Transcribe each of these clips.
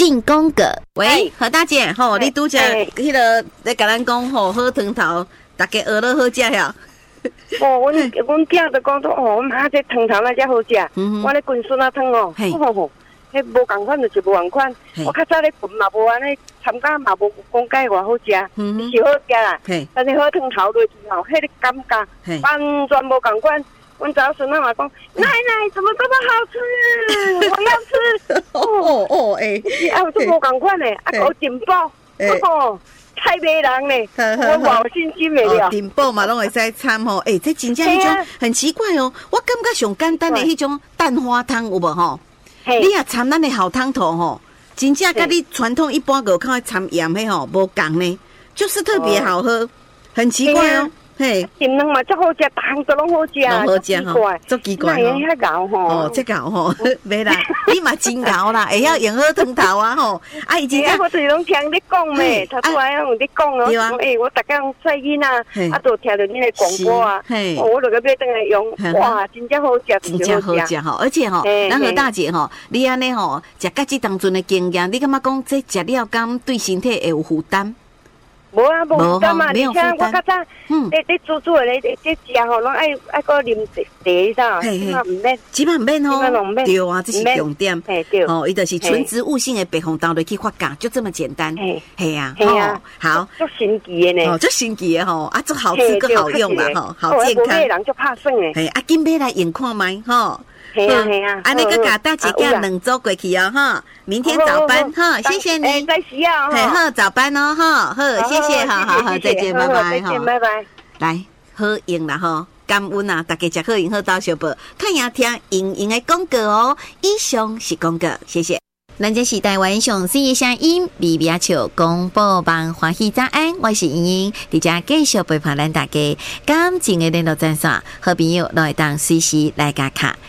进宫格。 喂，何大姐，吼，你拄则迄个咧甲咱讲吼，好汤头，大家学了好食呀。 阮囝就讲说，妈，这汤头那才好食。我咧滚孙仔汤哦，迄无共款就是无共款。我较早咧滚嘛无安尼，参加嘛无讲解偌好食，是好食啦。但是好汤头落去吼，迄个感觉完全无共款。阮查某孙仔嘛讲，奶奶怎么这么好吃？我要吃。啊，这无共款诶，搞进宝，太迷人嘞！我冇信心没了。 顶宝嘛，拢会使掺吼。这真正迄种很奇怪哦。我感觉上简单的迄种蛋花汤有无吼？你也掺咱的好汤头吼，真正甲你传统一般个看掺盐的吼无共呢，就是特别好喝，很奇怪哦。嘿， 咸汤嘛，足好食，汤都拢好食， 好食吼，足奇怪哦。遐熬吼， 这熬吼，没啦，你嘛真熬啦，会晓用好汤头啊吼。伊真正我就是拢听你讲咩，头拄仔用你讲哦，我逐工细囡仔，都听着你的广播啊，我就个要等来用，哇，真正好食， 真正好食吼，而且吼，咱何大姐吼，你安尼吼，食甲即当阵的经验，你感觉讲这食了敢对身体会有负担？ 无啊，无负担嘛，而且我较早，你煮诶，这食吼，拢爱个啉茶啥，起码唔免， 起码唔免吼，对啊，这是重点， 对， 伊就是纯植物性的白红豆落去发酵，就这么简单，系啊，好， 足神奇的呢， 足神奇的吼，足好吃，更好用啦，吼，好健康， 人足拍算诶， 紧买来用看卖，吼。 系啊， 安尼个甲大姐囝两组过去哦，哈，明天早班，哈，谢谢你， 再需要， 好早班哦，哈，好，谢谢，好，再见，拜拜， 再见，拜拜， 来，好用啦，哈，感恩啊，大家食好用好到小宝，看呀听莹的广告哦，以上是广告，谢谢。 咱这是台湾上水的声音，微微笑广播网欢喜早安，我是莹莹，伫遮继续陪伴咱大家。感情的联络专线，好朋友都会当随时来加卡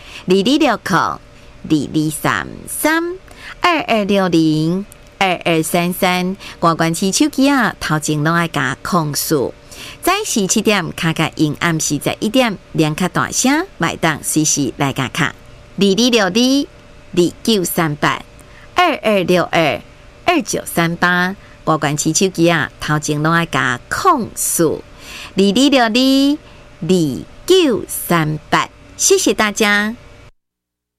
226022602233，挂关起手机啊，头前拢爱加控诉。早时7点卡卡音，暗时在1点两卡大声，买当随时来加卡2262293822622938，挂关起手机啊，头前拢爱加控诉22622938，谢谢大家。